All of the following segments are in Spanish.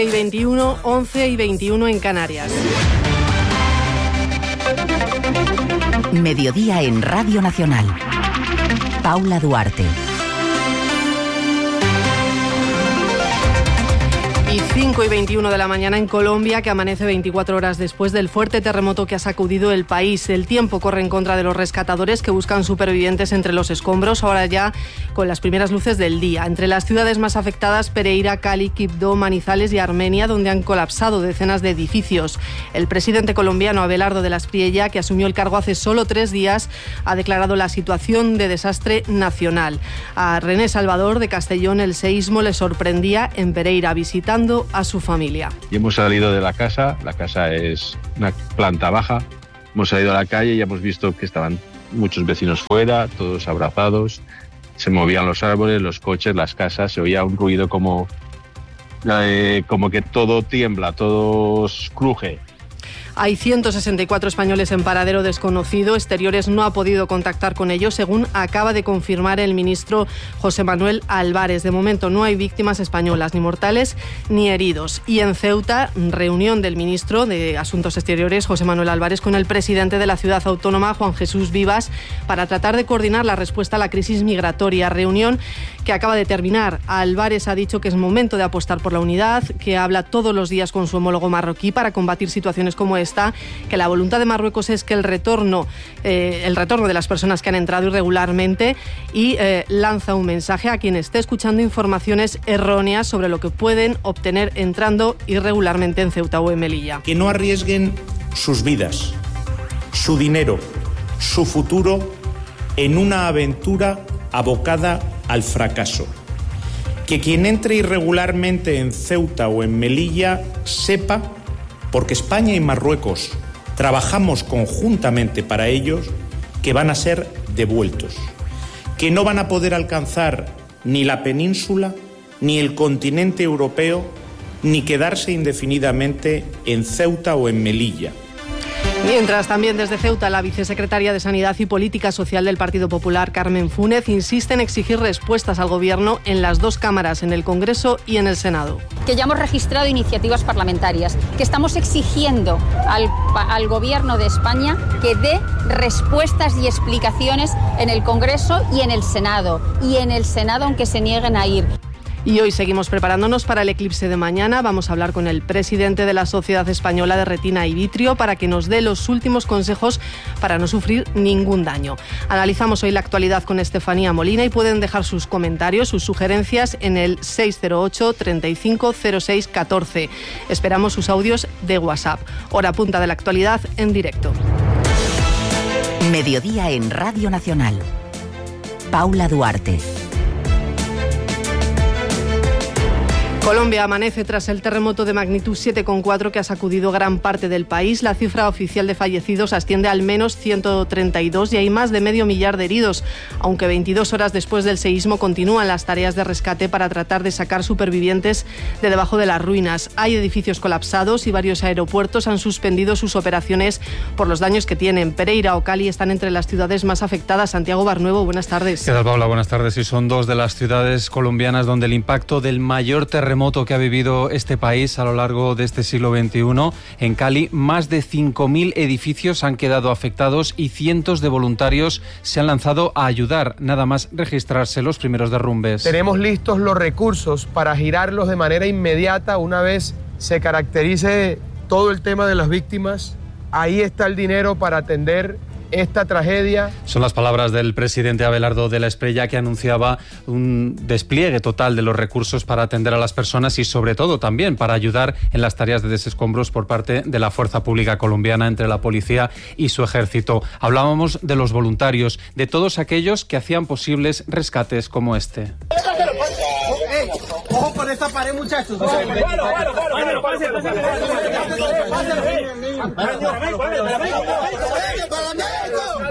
21, 11 y 21 en Canarias. Mediodía en Radio Nacional. Paula Duarte. Y 5 y 21 de la mañana en Colombia, que amanece 24 horas después del fuerte terremoto que ha sacudido el país. El tiempo corre en contra de los rescatadores que buscan supervivientes entre los escombros, ahora ya con las primeras luces del día. Entre las ciudades más afectadas, Pereira, Cali, Quibdó, Manizales y Armenia, donde han colapsado decenas de edificios. El presidente colombiano Abelardo de la Espriella, que asumió el cargo hace solo 3 días, ha declarado la situación de desastre nacional. A René Salvador de Castellón el seísmo le sorprendía en Pereira, visitando a su familia. Y hemos salido de la casa es una planta baja, hemos salido a la calle y hemos visto que estaban muchos vecinos fuera, todos abrazados, se movían los árboles, los coches, las casas, se oía un ruido como que todo tiembla, todo cruje. Hay 164 españoles en paradero desconocido. Exteriores no ha podido contactar con ellos, según acaba de confirmar el ministro José Manuel Álvarez. De momento no hay víctimas españolas, ni mortales ni heridos. Y en Ceuta, reunión del ministro de Asuntos Exteriores, José Manuel Álvarez, con el presidente de la ciudad autónoma, Juan Jesús Vivas, para tratar de coordinar la respuesta a la crisis migratoria. Reunión que acaba de terminar. Álvarez ha dicho que es momento de apostar por la unidad, que habla todos los días con su homólogo marroquí para combatir situaciones como esta, que la voluntad de Marruecos es que el retorno de las personas que han entrado irregularmente, y lanza un mensaje a quien esté escuchando informaciones erróneas sobre lo que pueden obtener entrando irregularmente en Ceuta o en Melilla. Que no arriesguen sus vidas, su dinero, su futuro en una aventura abocada al fracaso. Que quien entre irregularmente en Ceuta o en Melilla sepa, porque España y Marruecos trabajamos conjuntamente para ellos, que van a ser devueltos, que no van a poder alcanzar ni la península, ni el continente europeo, ni quedarse indefinidamente en Ceuta o en Melilla. Mientras, también desde Ceuta, la vicesecretaria de Sanidad y Política Social del Partido Popular, Carmen Fúnez, insiste en exigir respuestas al Gobierno en las dos cámaras, en el Congreso y en el Senado. Que ya hemos registrado iniciativas parlamentarias, que estamos exigiendo al Gobierno de España que dé respuestas y explicaciones en el Congreso y en el Senado. Y en el Senado, aunque se nieguen a ir. Y hoy seguimos preparándonos para el eclipse de mañana. Vamos a hablar con el presidente de la Sociedad Española de Retina y Vitrio para que nos dé los últimos consejos para no sufrir ningún daño. Analizamos hoy la actualidad con Estefanía Molina y pueden dejar sus comentarios, sus sugerencias en el 608 35 06 14. Esperamos sus audios de WhatsApp. Hora punta de la actualidad en directo. Mediodía en Radio Nacional. Paula Duarte. Colombia amanece tras el terremoto de magnitud 7,4 que ha sacudido gran parte del país. La cifra oficial de fallecidos asciende al menos 132 y hay más de medio millar de heridos, aunque 22 horas después del seísmo continúan las tareas de rescate para tratar de sacar supervivientes de debajo de las ruinas. Hay edificios colapsados y varios aeropuertos han suspendido sus operaciones por los daños que tienen. Pereira o Cali están entre las ciudades más afectadas. Santiago Barnuevo, buenas tardes. ¿Qué tal, Paula? Buenas tardes. Y son dos de las ciudades colombianas donde el impacto del mayor terremoto que ha vivido este país a lo largo de este siglo XXI. En Cali, más de 5.000 edificios han quedado afectados y cientos de voluntarios se han lanzado a ayudar, nada más registrarse los primeros derrumbes. Tenemos listos los recursos para girarlos de manera inmediata una vez se caracterice todo el tema de las víctimas. Ahí está el dinero para atender esta tragedia. Son las palabras del presidente Abelardo de la Espriella, que anunciaba un despliegue total de los recursos para atender a las personas y sobre todo también para ayudar en las tareas de desescombros por parte de la Fuerza Pública Colombiana, entre la policía y su ejército. Hablábamos de los voluntarios, de todos aquellos que hacían posibles rescates como este. Ojo por esta pared, muchachos.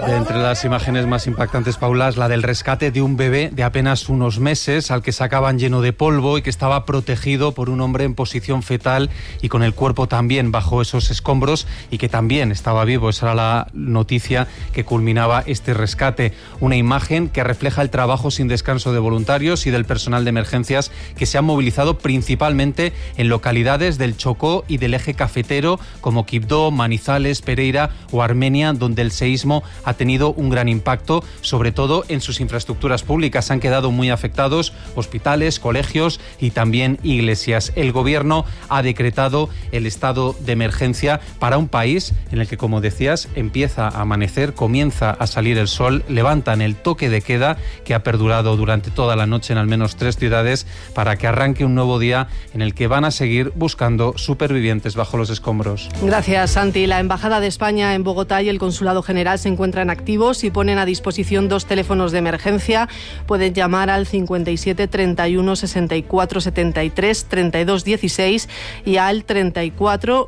Entre las imágenes más impactantes, Paula, es la del rescate de un bebé de apenas unos meses al que sacaban lleno de polvo y que estaba protegido por un hombre en posición fetal y con el cuerpo también bajo esos escombros y que también estaba vivo. Esa era la noticia que culminaba este rescate. Una imagen que refleja el trabajo sin descanso de voluntarios y del personal de emergencias que se han movilizado principalmente en localidades del Chocó y del eje cafetero como Quibdó, Manizales, Pereira o Armenia, donde el seísmo ha tenido un gran impacto, sobre todo en sus infraestructuras públicas. Han quedado muy afectados hospitales, colegios y también iglesias. El gobierno ha decretado el estado de emergencia para un país en el que, como decías, empieza a amanecer, comienza a salir el sol, levantan el toque de queda que ha perdurado durante toda la noche en al menos 3 ciudades para que arranque un nuevo día en el que van a seguir buscando supervivientes bajo los escombros. Gracias, Santi. La Embajada de España en Bogotá y el Consulado General se encuentran activos y ponen a disposición 2 teléfonos de emergencia. Pueden llamar al 57 31 64 73 32 16 y al 34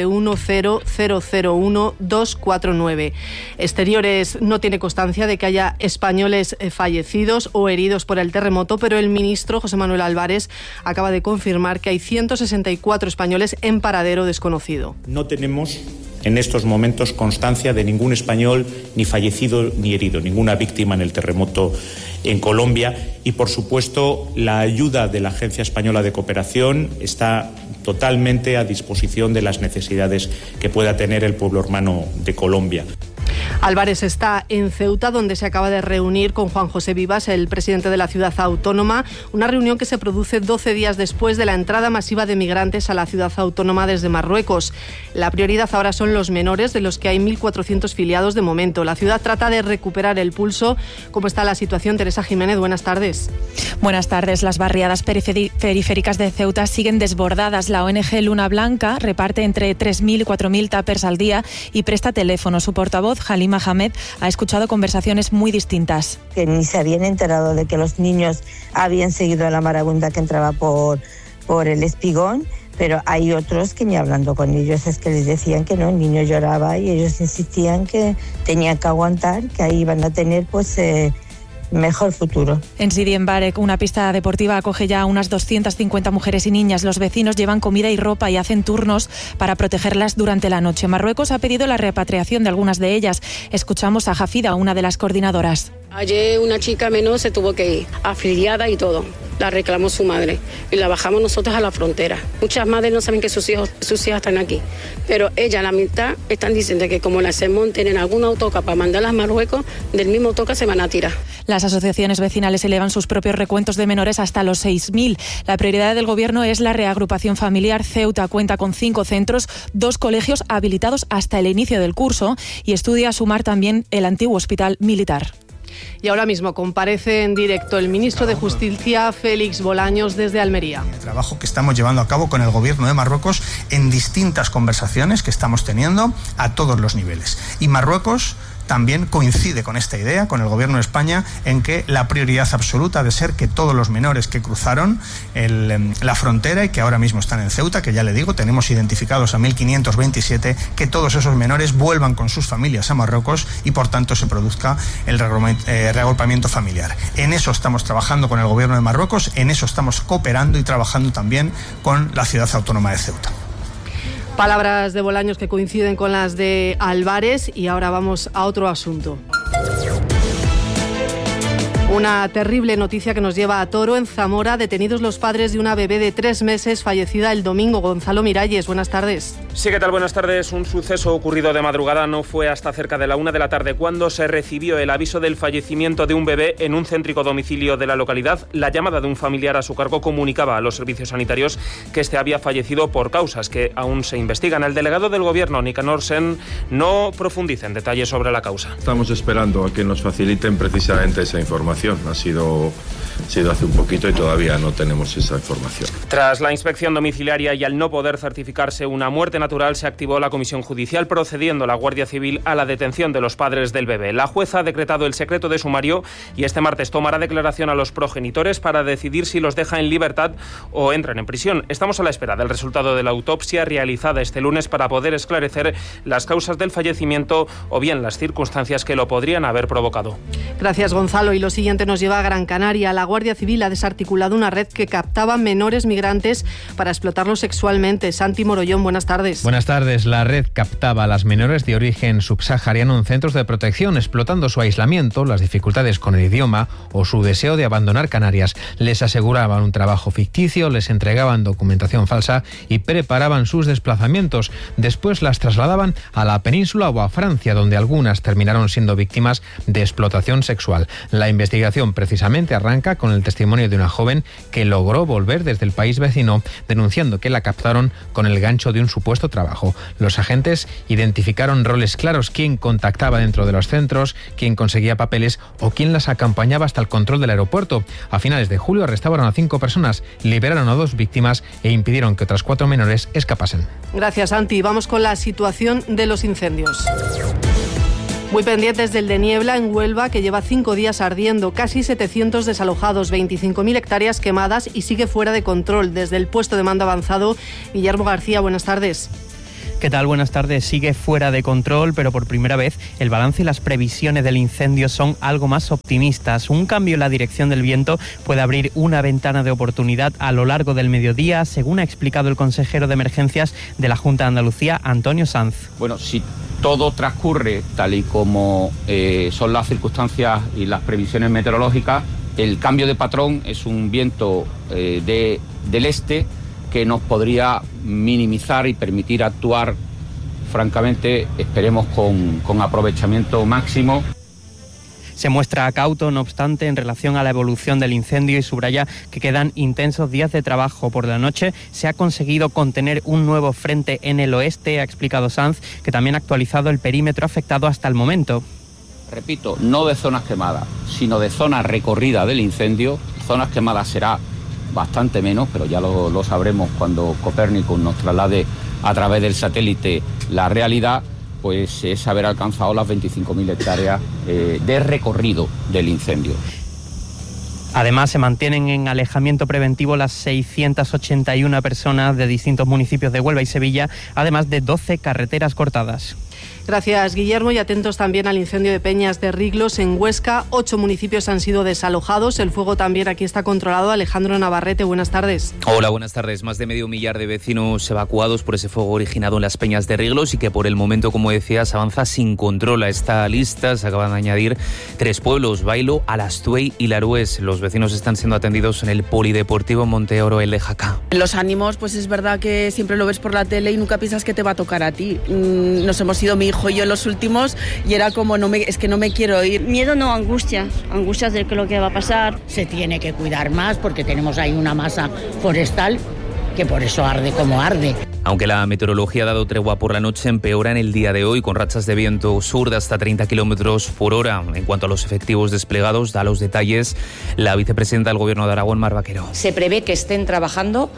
910 001 249. Exteriores no tiene constancia de que haya españoles fallecidos o heridos por el terremoto, pero el ministro José Manuel Álvarez acaba de confirmar que hay 164 españoles en paradero desconocido. No tenemos en estos momentos constancia de ningún español ni fallecido ni herido, ninguna víctima en el terremoto en Colombia y, por supuesto, la ayuda de la Agencia Española de Cooperación está totalmente a disposición de las necesidades que pueda tener el pueblo hermano de Colombia. Álvarez está en Ceuta, donde se acaba de reunir con Juan José Vivas, el presidente de la ciudad autónoma, una reunión que se produce 12 días después de la entrada masiva de migrantes a la ciudad autónoma desde Marruecos. La prioridad ahora son los menores, de los que hay 1.400 filiados de momento. La ciudad trata de recuperar el pulso. ¿Cómo está la situación? Teresa Jiménez, buenas tardes. Buenas tardes. Las barriadas periféricas de Ceuta siguen desbordadas. La ONG Luna Blanca reparte entre 3.000 y 4.000 tuppers al día y presta teléfono. Su portavoz, Halima Hamed, ha escuchado conversaciones muy distintas. Que ni se habían enterado de que los niños habían seguido a la marabunta que entraba por el espigón, pero hay otros que ni hablando con ellos es que les decían que no, el niño lloraba y ellos insistían que tenían que aguantar, que ahí iban a tener mejor futuro. En Sidi en Barek, una pista deportiva acoge ya a unas 250 mujeres y niñas. Los vecinos llevan comida y ropa y hacen turnos para protegerlas durante la noche. Marruecos ha pedido la repatriación de algunas de ellas. Escuchamos a Jafida, una de las coordinadoras. Ayer una chica menor se tuvo que ir, afiliada y todo. La reclamó su madre y la bajamos nosotros a la frontera. Muchas madres no saben que sus hijas están aquí, pero ella, la mitad, están diciendo que como las se monten en algún autocar para mandarlas a Marruecos, del mismo autocar se van a tirar. Las asociaciones vecinales elevan sus propios recuentos de menores hasta los 6.000. La prioridad del gobierno es la reagrupación familiar. Ceuta cuenta con 5 centros, 2 colegios habilitados hasta el inicio del curso y estudia sumar también el antiguo hospital militar. Y ahora mismo comparece en directo el ministro de Justicia, Félix Bolaños, desde Almería. El trabajo que estamos llevando a cabo con el gobierno de Marruecos en distintas conversaciones que estamos teniendo a todos los niveles. Y Marruecos también coincide con esta idea, con el gobierno de España, en que la prioridad absoluta ha de ser que todos los menores que cruzaron la frontera y que ahora mismo están en Ceuta, que ya le digo, tenemos identificados a 1.527, que todos esos menores vuelvan con sus familias a Marruecos y por tanto se produzca el reagrupamiento familiar. En eso estamos trabajando con el gobierno de Marruecos, en eso estamos cooperando y trabajando también con la ciudad autónoma de Ceuta. Palabras de Bolaños que coinciden con las de Álvarez y ahora vamos a otro asunto. Una terrible noticia que nos lleva a Toro, en Zamora, detenidos los padres de una bebé de 3 meses fallecida el domingo. Gonzalo Miralles, buenas tardes. Sí, ¿qué tal? Buenas tardes. Un suceso ocurrido de madrugada. No fue hasta cerca de la 1 de la tarde cuando se recibió el aviso del fallecimiento de un bebé en un céntrico domicilio de la localidad. La llamada de un familiar a su cargo comunicaba a los servicios sanitarios que este había fallecido por causas que aún se investigan. El delegado del gobierno, Nicanor Sen, no profundiza en detalles sobre la causa. Estamos esperando a que nos faciliten precisamente esa información información. Ha sido hace un poquito y todavía no tenemos esa información. Tras la inspección domiciliaria y al no poder certificarse una muerte natural, se activó la comisión judicial, procediendo la Guardia Civil a la detención de los padres del bebé. La jueza ha decretado el secreto de sumario y este martes tomará declaración a los progenitores para decidir si los deja en libertad o entran en prisión. Estamos a la espera del resultado de la autopsia realizada este lunes para poder esclarecer las causas del fallecimiento o bien las circunstancias que lo podrían haber provocado. Gracias, Gonzalo. Y lo siguiente nos lleva a Gran Canaria. La Guardia Civil ha desarticulado una red que captaba menores migrantes para explotarlos sexualmente. Santi Morollón, buenas tardes. Buenas tardes. La red captaba a las menores de origen subsahariano en centros de protección, explotando su aislamiento, las dificultades con el idioma o su deseo de abandonar Canarias. Les aseguraban un trabajo ficticio, les entregaban documentación falsa y preparaban sus desplazamientos. Después las trasladaban a la península o a Francia, donde algunas terminaron siendo víctimas de explotación sexual. La investigación precisamente arranca con el testimonio de una joven que logró volver desde el país vecino, denunciando que la captaron con el gancho de un supuesto trabajo. Los agentes identificaron roles claros: quién contactaba dentro de los centros, quién conseguía papeles o quién las acompañaba hasta el control del aeropuerto. A finales de julio arrestaron a 5 personas, liberaron a 2 víctimas e impidieron que otras 4 menores escapasen. Gracias, Santi. Vamos con la situación de los incendios. Muy pendientes del de Niebla en Huelva, que lleva 5 días ardiendo, casi 700 desalojados, 25.000 hectáreas quemadas y sigue fuera de control. Desde el puesto de mando avanzado, Guillermo García, buenas tardes. ¿Qué tal? Buenas tardes. Sigue fuera de control, pero por primera vez el balance y las previsiones del incendio son algo más optimistas. Un cambio en la dirección del viento puede abrir una ventana de oportunidad a lo largo del mediodía, según ha explicado el consejero de emergencias de la Junta de Andalucía, Antonio Sanz. Bueno, si todo transcurre tal y como son las circunstancias y las previsiones meteorológicas, el cambio de patrón es un viento del este que nos podría minimizar y permitir actuar, francamente, esperemos con aprovechamiento máximo. Se muestra cauto, no obstante, en relación a la evolución del incendio y subraya que quedan intensos días de trabajo. Por la noche se ha conseguido contener un nuevo frente en el oeste, ha explicado Sanz, que también ha actualizado el perímetro afectado hasta el momento. Repito, no de zonas quemadas, sino de zonas recorridas del incendio. Zonas quemadas será bastante menos, pero ya lo sabremos cuando Copérnicus nos traslade a través del satélite la realidad, pues es haber alcanzado las 25.000 hectáreas de recorrido del incendio. Además, se mantienen en alejamiento preventivo las 681 personas de distintos municipios de Huelva y Sevilla, además de 12 carreteras cortadas. Gracias, Guillermo, y atentos también al incendio de Peñas de Riglos en Huesca. 8 municipios han sido desalojados. El fuego también aquí está controlado. Alejandro Navarrete, buenas tardes. Hola, buenas tardes. Más de medio millar de vecinos evacuados por ese fuego originado en las Peñas de Riglos y que por el momento, como decías, avanza sin control. A esta lista se acaban de añadir 3 pueblos: Bailo, Alastuey y Larués. Los vecinos están siendo atendidos en el Polideportivo Monteoro El de Jaca. Los ánimos, pues es verdad que siempre lo ves por la tele y nunca piensas que te va a tocar a ti. Nos hemos ido mi hijo y yo los últimos y era como es que no me quiero ir. Miedo no, angustias de lo que va a pasar. Se tiene que cuidar más porque tenemos ahí una masa forestal que por eso arde como arde. Aunque la meteorología ha dado tregua por la noche, empeora en el día de hoy con rachas de viento sur de hasta 30 kilómetros por hora. En cuanto a los efectivos desplegados, da los detalles la vicepresidenta del Gobierno de Aragón, Mar Vaquero. Se prevé que estén trabajando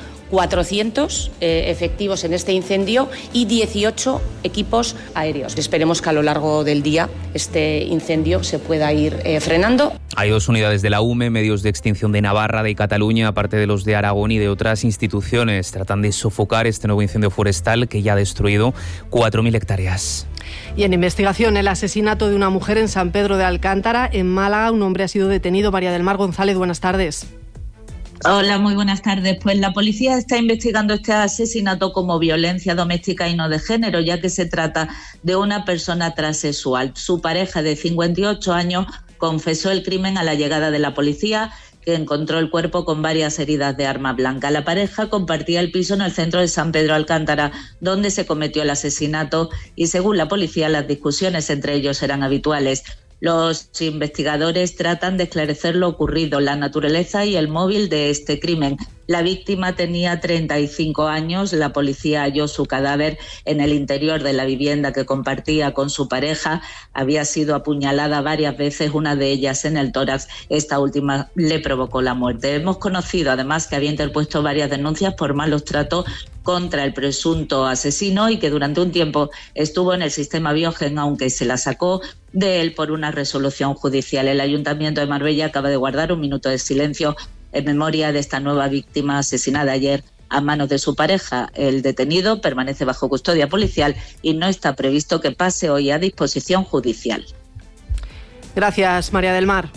400 efectivos en este incendio y 18 equipos aéreos. Esperemos que a lo largo del día este incendio se pueda ir frenando. Hay 2 unidades de la UME, medios de extinción de Navarra, de Cataluña, aparte de los de Aragón y de otras instituciones. Tratan de sofocar este nuevo incendio forestal que ya ha destruido 4.000 hectáreas. Y en investigación, el asesinato de una mujer en San Pedro de Alcántara, en Málaga. Un hombre ha sido detenido. María del Mar González, buenas tardes. Hola, muy buenas tardes. Pues la policía está investigando este asesinato como violencia doméstica y no de género, ya que se trata de una persona transexual. Su pareja de 58 años confesó el crimen a la llegada de la policía, que encontró el cuerpo con varias heridas de arma blanca. La pareja compartía el piso en el centro de San Pedro Alcántara, donde se cometió el asesinato, y según la policía las discusiones entre ellos eran habituales. Los investigadores tratan de esclarecer lo ocurrido, la naturaleza y el móvil de este crimen. La víctima tenía 35 años. La policía halló su cadáver en el interior de la vivienda que compartía con su pareja. Había sido apuñalada varias veces, una de ellas en el tórax. Esta última le provocó la muerte. Hemos conocido además que había interpuesto varias denuncias por malos tratos contra el presunto asesino y que durante un tiempo estuvo en el sistema Biogen, aunque se la sacó de él por una resolución judicial. El Ayuntamiento de Marbella acaba de guardar un minuto de silencio en memoria de esta nueva víctima asesinada ayer a manos de su pareja. El detenido permanece bajo custodia policial y no está previsto que pase hoy a disposición judicial. Gracias, María del Mar.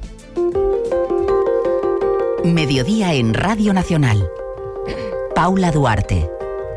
Mediodía en Radio Nacional. Paula Duarte.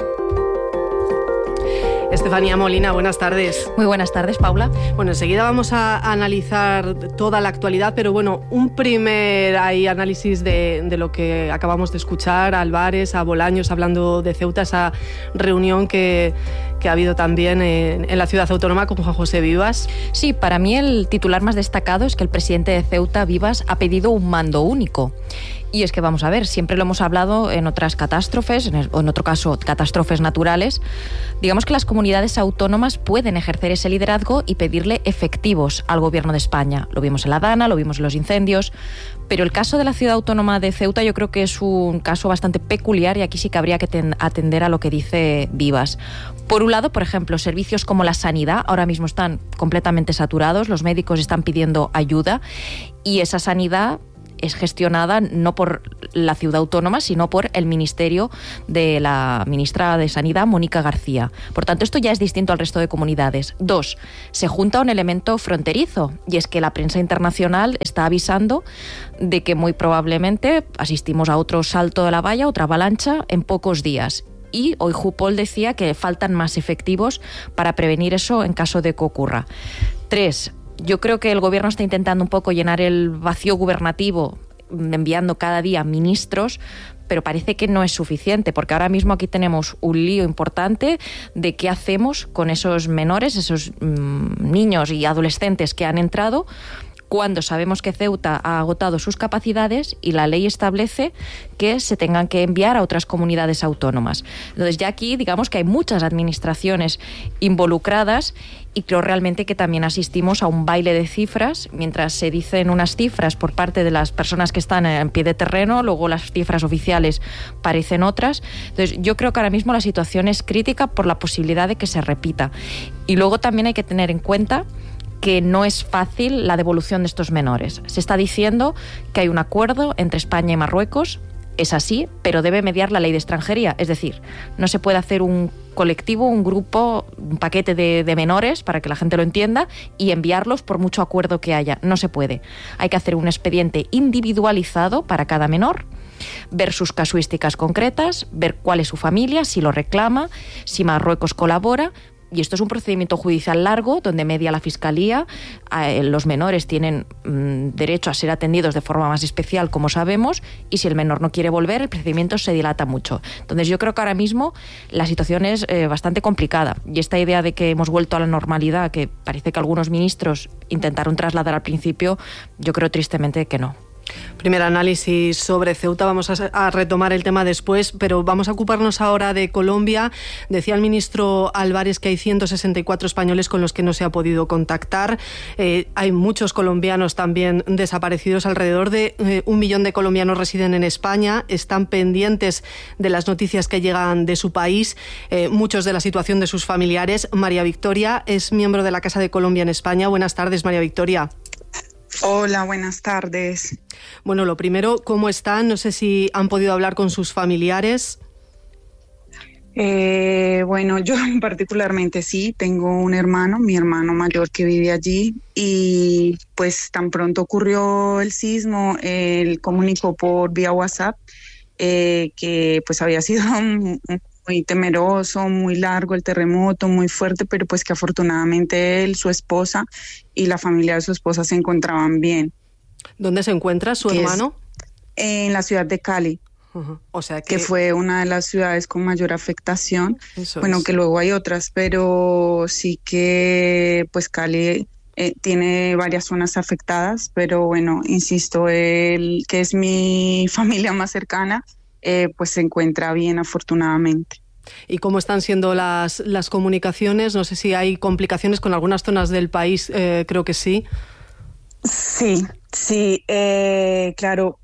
Estefanía Molina, buenas tardes. Muy buenas tardes, Paula. Bueno, enseguida vamos a analizar toda la actualidad, pero bueno, un primer análisis de lo que acabamos de escuchar, a Álvarez, a Bolaños hablando de Ceuta, esa reunión que ha habido también en la ciudad autónoma con Juan José Vivas. Sí, para mí el titular más destacado es que el presidente de Ceuta, Vivas, ha pedido un mando único. Y es que, vamos a ver, siempre lo hemos hablado en otras catástrofes, o en otro caso, catástrofes naturales. Digamos que las comunidades autónomas pueden ejercer ese liderazgo y pedirle efectivos al Gobierno de España. Lo vimos en la Dana, lo vimos en los incendios, pero el caso de la ciudad autónoma de Ceuta yo creo que es un caso bastante peculiar y aquí sí que habría que atender a lo que dice Vivas. Por un lado, por ejemplo, servicios como la sanidad ahora mismo están completamente saturados, los médicos están pidiendo ayuda y esa sanidad es gestionada no por la ciudad autónoma, sino por el ministerio de la ministra de Sanidad, Mónica García. Por tanto, esto ya es distinto al resto de comunidades. 2, se junta un elemento fronterizo, y es que la prensa internacional está avisando de que muy probablemente asistimos a otro salto de la valla, otra avalancha, en pocos días. Y hoy Jupol decía que faltan más efectivos para prevenir eso en caso de que ocurra. 3, yo creo que el Gobierno está intentando un poco llenar el vacío gubernativo enviando cada día ministros, pero parece que no es suficiente, porque ahora mismo aquí tenemos un lío importante de qué hacemos con esos menores, esos niños y adolescentes que han entrado, cuando sabemos que Ceuta ha agotado sus capacidades y la ley establece que se tengan que enviar a otras comunidades autónomas. Entonces ya aquí digamos que hay muchas administraciones involucradas y creo realmente que también asistimos a un baile de cifras, mientras se dicen unas cifras por parte de las personas que están en pie de terreno, luego las cifras oficiales parecen otras. Entonces yo creo que ahora mismo la situación es crítica por la posibilidad de que se repita. Y luego también hay que tener en cuenta que no es fácil la devolución de estos menores. Se está diciendo que hay un acuerdo entre España y Marruecos, es así, pero debe mediar la ley de extranjería. Es decir, no se puede hacer un colectivo, un grupo, un paquete de menores, para que la gente lo entienda, y enviarlos por mucho acuerdo que haya. No se puede. Hay que hacer un expediente individualizado para cada menor, ver sus casuísticas concretas, ver cuál es su familia, si lo reclama, si Marruecos colabora. Y esto es un procedimiento judicial largo donde media la Fiscalía. Los menores tienen derecho a ser atendidos de forma más especial, como sabemos, y si el menor no quiere volver, el procedimiento se dilata mucho. Entonces yo creo que ahora mismo la situación es bastante complicada, y esta idea de que hemos vuelto a la normalidad, que parece que algunos ministros intentaron trasladar al principio, yo creo tristemente que no. Primer análisis sobre Ceuta, vamos a retomar el tema después, pero vamos a ocuparnos ahora de Colombia. Decía el ministro Álvarez que hay 164 españoles con los que no se ha podido contactar. Hay muchos colombianos también desaparecidos, alrededor de 1 millón de colombianos residen en España, están pendientes de las noticias que llegan de su país, muchos de la situación de sus familiares. María Victoria es miembro de la Casa de Colombia en España. Buenas tardes, María Victoria. Hola, buenas tardes. Bueno, lo primero, ¿cómo están? No sé si han podido hablar con sus familiares. Bueno, yo particularmente sí, tengo un hermano, mi hermano mayor que vive allí, y pues tan pronto ocurrió el sismo, él comunicó por vía WhatsApp que pues había sido muy temeroso, muy largo el terremoto, muy fuerte, pero pues que afortunadamente él, su esposa y la familia de su esposa se encontraban bien. ¿Dónde se encuentra su hermano? En la ciudad de Cali. Uh-huh. O sea que fue una de las ciudades con mayor afectación. Eso bueno, es. Que luego hay otras, pero sí que pues Cali tiene varias zonas afectadas, pero bueno, insisto, el que es mi familia más cercana, pues se encuentra bien, afortunadamente. ¿Y cómo están siendo las comunicaciones? No sé si hay complicaciones con algunas zonas del país, creo que sí. Sí, claro.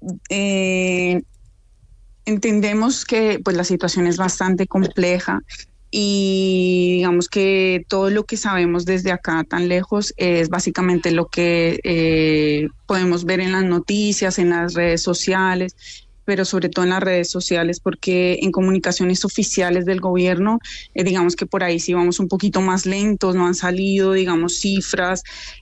Entendemos que pues la situación es bastante compleja y digamos que todo lo que sabemos desde acá tan lejos es básicamente lo que podemos ver en las noticias, en las redes sociales, pero sobre todo en las redes sociales, porque en comunicaciones oficiales del gobierno, digamos que por ahí sí vamos un poquito más lentos, no han salido, digamos, cifras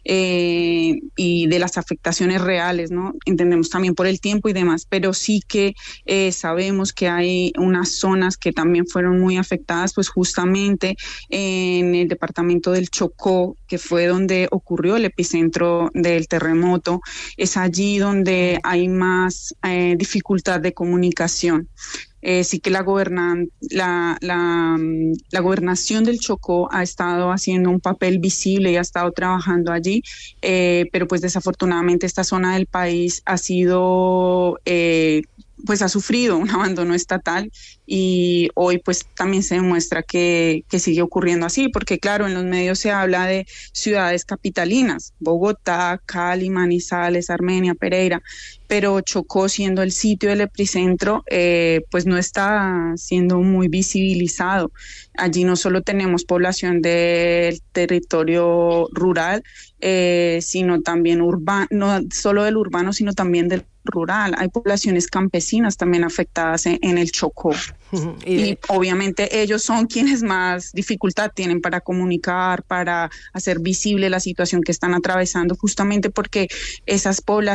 y de las afectaciones reales, ¿no? Entendemos también por el tiempo y demás, pero sí que sabemos que hay unas zonas que también fueron muy afectadas, pues justamente en el departamento del Chocó, que fue donde ocurrió el epicentro del terremoto, es allí donde hay más dificultad de comunicación. Sí que la gobernación del Chocó ha estado haciendo un papel visible y ha estado trabajando allí, pero pues desafortunadamente esta zona del país ha sido pues ha sufrido un abandono estatal y hoy pues también se demuestra que sigue ocurriendo así, porque claro, en los medios se habla de ciudades capitalinas, Bogotá, Cali, Manizales, Armenia, Pereira, pero Chocó, siendo el sitio del epicentro, pues no está siendo muy visibilizado. Allí no solo tenemos población del territorio rural, sino también urbano, no solo del urbano, sino también del rural. Hay poblaciones campesinas también afectadas en el Chocó. Y obviamente ellos son quienes más dificultad tienen para comunicar, para hacer visible la situación que están atravesando, justamente porque esas poblaciones